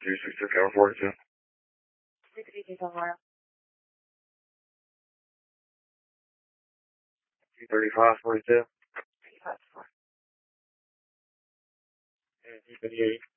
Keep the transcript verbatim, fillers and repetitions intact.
three six two, camera forty-two. three three two, Delmar. two thirty-five, forty-two. thirty-five, four. And T fifty-eight.